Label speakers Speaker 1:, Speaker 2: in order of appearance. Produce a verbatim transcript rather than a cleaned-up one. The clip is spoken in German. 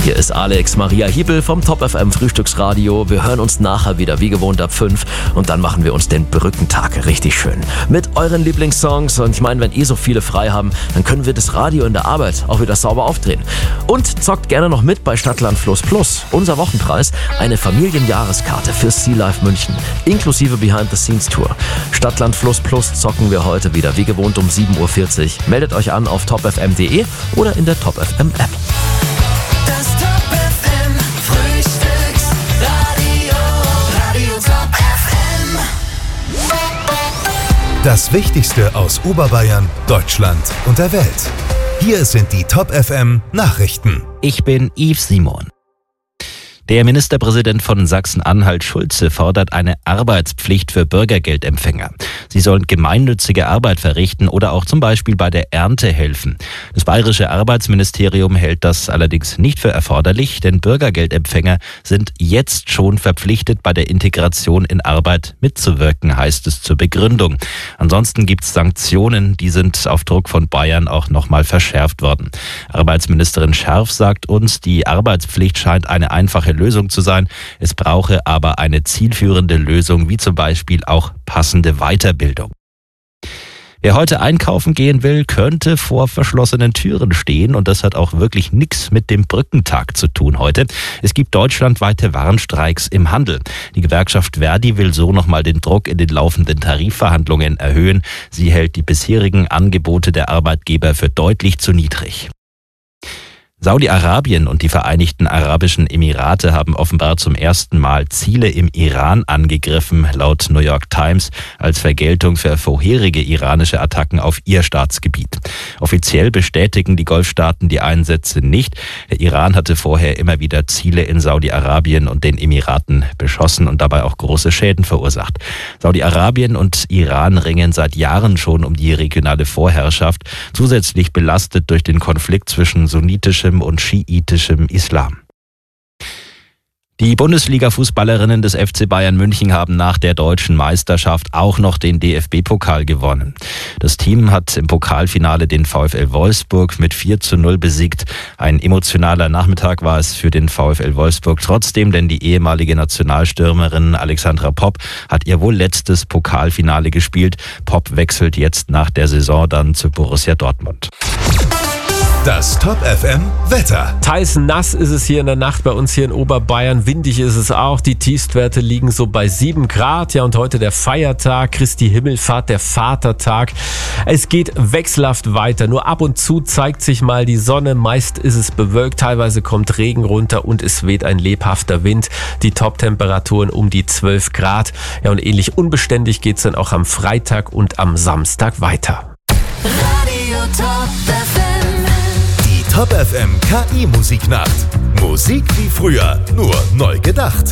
Speaker 1: Hier ist Alex Maria Hiebel vom Top F M Frühstücksradio. Wir hören uns nachher wieder wie gewohnt ab fünf und dann machen wir uns den Brückentag richtig schön. Mit euren Lieblingssongs, und ich meine, wenn ihr so viele frei haben, dann können wir das Radio in der Arbeit auch wieder sauber aufdrehen. Und zockt gerne noch mit bei Stadtland Fluss Plus. Unser Wochenpreis, eine Familienjahreskarte für Sea Life München, inklusive Behind-the-Scenes-Tour. Stadtland Fluss Plus zocken wir heute wieder wie gewohnt um sieben Uhr vierzig. Meldet euch an auf top f m punkt d e oder in der Top F M App.
Speaker 2: Das Top F M Frühstücksradio, Radio Top F M.
Speaker 3: Das Wichtigste aus Oberbayern, Deutschland und der Welt. Hier sind die Top F M Nachrichten.
Speaker 4: Ich bin Yves Simon. Der Ministerpräsident von Sachsen-Anhalt, Schulze, fordert eine Arbeitspflicht für Bürgergeldempfänger. Sie sollen gemeinnützige Arbeit verrichten oder auch zum Beispiel bei der Ernte helfen. Das bayerische Arbeitsministerium hält das allerdings nicht für erforderlich, denn Bürgergeldempfänger sind jetzt schon verpflichtet, bei der Integration in Arbeit mitzuwirken, heißt es zur Begründung. Ansonsten gibt es Sanktionen, die sind auf Druck von Bayern auch nochmal verschärft worden. Arbeitsministerin Scherf sagt uns, die Arbeitspflicht scheint eine einfache Lösung zu sein. Es brauche aber eine zielführende Lösung, wie zum Beispiel auch passende Weiterbildung. Wer heute einkaufen gehen will, könnte vor verschlossenen Türen stehen, und das hat auch wirklich nichts mit dem Brückentag zu tun heute. Es gibt deutschlandweite Warnstreiks im Handel. Die Gewerkschaft Verdi will so nochmal den Druck in den laufenden Tarifverhandlungen erhöhen. Sie hält die bisherigen Angebote der Arbeitgeber für deutlich zu niedrig. Saudi-Arabien und die Vereinigten Arabischen Emirate haben offenbar zum ersten Mal Ziele im Iran angegriffen, laut New York Times, als Vergeltung für vorherige iranische Attacken auf ihr Staatsgebiet. Offiziell bestätigen die Golfstaaten die Einsätze nicht. Der Iran hatte vorher immer wieder Ziele in Saudi-Arabien und den Emiraten beschossen und dabei auch große Schäden verursacht. Saudi-Arabien und Iran ringen seit Jahren schon um die regionale Vorherrschaft, zusätzlich belastet durch den Konflikt zwischen sunnitischem und schiitischem Islam. Die Bundesliga-Fußballerinnen des F C Bayern München haben nach der deutschen Meisterschaft auch noch den D F B-Pokal gewonnen. Das Team hat im Pokalfinale den VfL Wolfsburg mit vier zu null besiegt. Ein emotionaler Nachmittag war es für den VfL Wolfsburg trotzdem, denn die ehemalige Nationalstürmerin Alexandra Popp hat ihr wohl letztes Pokalfinale gespielt. Popp wechselt jetzt nach der Saison dann zu Borussia Dortmund.
Speaker 3: Das Top F M Wetter.
Speaker 5: Teils nass ist es hier in der Nacht bei uns hier in Oberbayern. Windig ist es auch. Die Tiefstwerte liegen so bei sieben Grad. Ja, und heute der Feiertag, Christi Himmelfahrt, der Vatertag. Es geht wechselhaft weiter. Nur ab und zu zeigt sich mal die Sonne. Meist ist es bewölkt. Teilweise kommt Regen runter und es weht ein lebhafter Wind. Die Top-Temperaturen um die zwölf Grad. Ja, und ähnlich unbeständig geht es dann auch am Freitag und am Samstag weiter.
Speaker 2: Radio Top F M.
Speaker 3: Top F M K I-Musiknacht. Musik wie früher, nur neu gedacht.